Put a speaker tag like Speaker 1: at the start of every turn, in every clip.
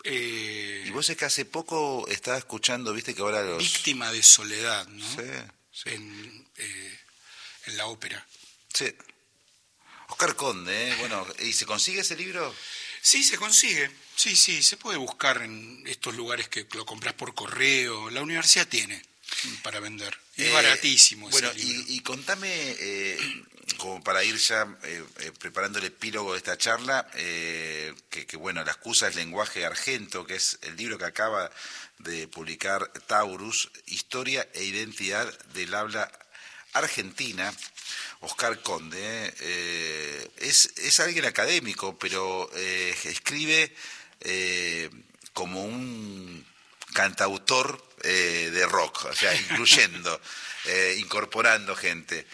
Speaker 1: Y vos es que hace poco estaba escuchando, viste que ahora los...
Speaker 2: Víctima de soledad, ¿no?
Speaker 1: Sí, sí.
Speaker 2: En la ópera.
Speaker 1: Sí. Oscar Conde, bueno, ¿y se consigue ese libro?
Speaker 2: Sí, se consigue. Sí, se puede buscar en estos lugares que lo compras por correo. La universidad tiene para vender. Es baratísimo
Speaker 1: bueno,
Speaker 2: ese libro.
Speaker 1: y contame, como para ir ya preparando el epílogo de esta charla, que bueno, la excusa es Lenguaje Argento, que es el libro que acaba de publicar Taurus, Historia e Identidad del Habla Argentina. Oscar Conde es alguien académico, pero escribe como un cantautor de rock, o sea, incluyendo, incorporando gente.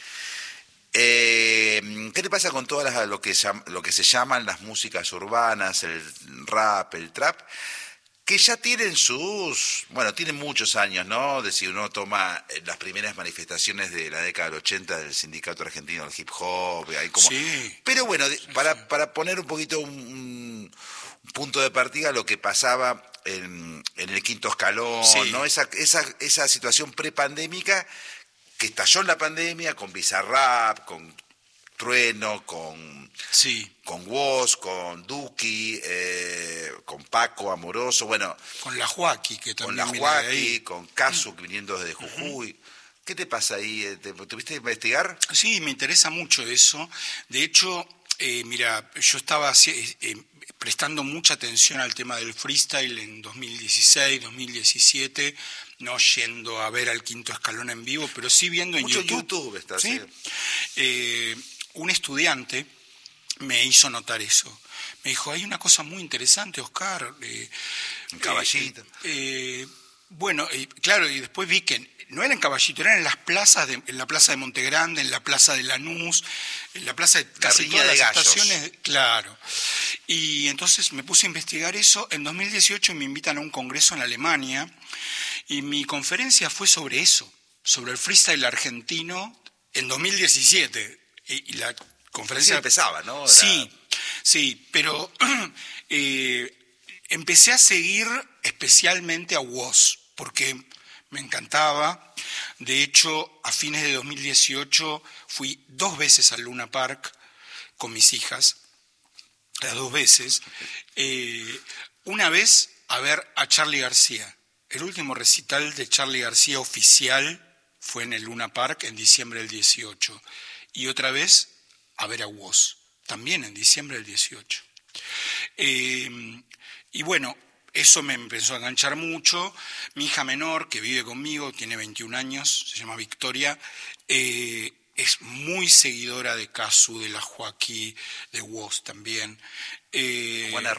Speaker 1: ¿Qué te pasa con todas lo que se llaman las músicas urbanas, el rap, el trap? Que ya tienen tienen muchos años, ¿no? De si uno toma las primeras manifestaciones de la década del 80 del Sindicato Argentino del Hip Hop, hay como...
Speaker 2: Sí.
Speaker 1: Pero bueno, para poner un poquito un punto de partida lo que pasaba en el Quinto Escalón,
Speaker 2: Sí.
Speaker 1: ¿no? Esa situación prepandémica que estalló en la pandemia con Bizarrap, con Trueno, con Woz, con Duki, con Paco Amoroso, bueno...
Speaker 2: Con la Joaquí, que también
Speaker 1: con la
Speaker 2: viene de
Speaker 1: Joaquí,
Speaker 2: ahí.
Speaker 1: con Casu, viniendo desde Jujuy. ¿Qué te pasa ahí? ¿Tuviste que investigar?
Speaker 2: Sí, me interesa mucho eso. De hecho, mira, yo estaba prestando mucha atención al tema del freestyle en 2016, 2017, no yendo a ver al Quinto Escalón en vivo, pero sí viendo en
Speaker 1: Mucho
Speaker 2: YouTube.
Speaker 1: está,
Speaker 2: ¿sí? Un estudiante me hizo notar eso. Me dijo, hay una cosa muy interesante, Oscar.
Speaker 1: Un Caballito.
Speaker 2: Bueno, claro, y después vi que no era en Caballito, eran en las plazas, en la plaza de Montegrande, en la plaza de Lanús, en la plaza de casi todas las estaciones. Claro. Y entonces me puse a investigar eso. En 2018 me invitan a un congreso en Alemania y mi conferencia fue sobre eso, sobre el freestyle argentino en 2017. Y la conferencia...
Speaker 1: Sí, empezaba, ¿no?
Speaker 2: Sí, pero empecé a seguir especialmente a Woz, porque me encantaba. De hecho, a fines de 2018 fui 2 veces al Luna Park con mis hijas, las 2 veces. Una vez a ver a Charly García. El último recital de Charly García oficial fue en el Luna Park en diciembre del 18. Y otra vez a ver a Woz, también en diciembre del 18. Y bueno, eso me empezó a enganchar mucho. Mi hija menor, que vive conmigo, tiene 21 años, se llama Victoria, es muy seguidora de Casu, de la Joaquí, de Woz también.
Speaker 1: ¿Juana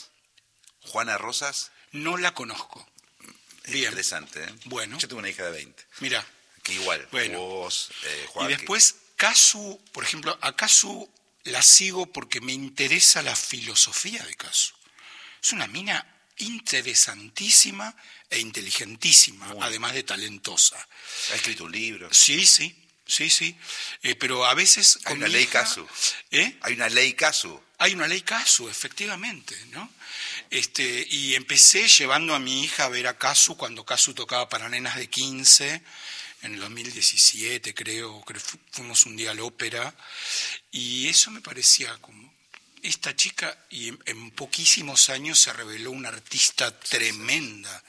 Speaker 1: Rosas?
Speaker 2: No la conozco. Bien.
Speaker 1: Interesante, ¿eh?
Speaker 2: Bueno.
Speaker 1: Yo tengo una hija de 20.
Speaker 2: Mira.
Speaker 1: Que igual,
Speaker 2: bueno.
Speaker 1: Woz, Joaquí.
Speaker 2: Y después Casu, por ejemplo, a Casu la sigo porque me interesa la filosofía de Casu. Es una mina interesantísima e inteligentísima, además de talentosa.
Speaker 1: ¿Ha escrito un libro?
Speaker 2: Sí. Pero a veces...
Speaker 1: Hay una ley Casu. Hay una ley Casu.
Speaker 2: Hay una ley Casu, efectivamente, ¿no? Y empecé llevando a mi hija a ver a Casu cuando Casu tocaba para nenas de 15, en el 2017 creo fuimos un día a la ópera, y eso me parecía como... Esta chica, y en poquísimos años se reveló una artista tremenda.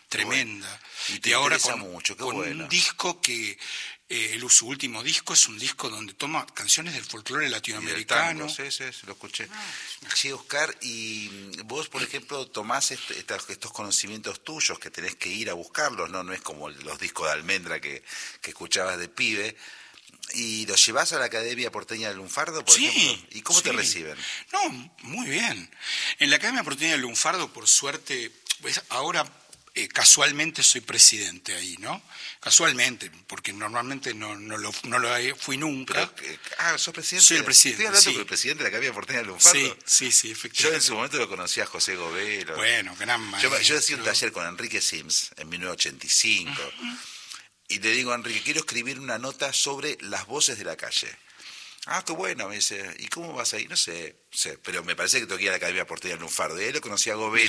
Speaker 1: Y te
Speaker 2: ahora
Speaker 1: interesa mucho, qué bueno.
Speaker 2: Un disco que... su último disco es un disco donde toma canciones del folclore latinoamericano.
Speaker 1: Sí, lo escuché. Sí, Oscar, y vos, por ejemplo, tomás estos conocimientos tuyos que tenés que ir a buscarlos, no es como los discos de Almendra que escuchabas de pibe, y los llevás a la Academia Porteña del Lunfardo, por ejemplo. ¿Y cómo te reciben?
Speaker 2: No, muy bien. En la Academia Porteña del Lunfardo, por suerte, pues ahora... casualmente soy presidente ahí, ¿no? Casualmente, porque normalmente no lo fui nunca.
Speaker 1: Pero, ¿sos presidente?
Speaker 2: Soy el presidente,
Speaker 1: Estoy hablando con el presidente de la Academia Porteña del Lunfardo.
Speaker 2: Sí, efectivamente.
Speaker 1: Yo en su momento lo conocí a José Gobelo.
Speaker 2: Bueno, gran maestro.
Speaker 1: Yo hacía un taller con Enrique Sims en 1985. Y le digo a Enrique, quiero escribir una nota sobre las voces de la calle. Ah, qué bueno, me dice. ¿Y cómo vas ahí? No sé, pero me parece que tengo que ir a la Academia Porteña del Lunfardo. Y ahí lo conocí a Gobelo.